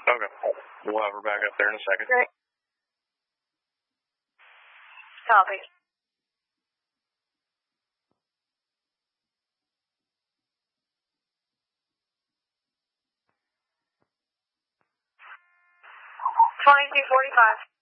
Okay. We'll have her back up there in a second. Great. Copy. $22.45.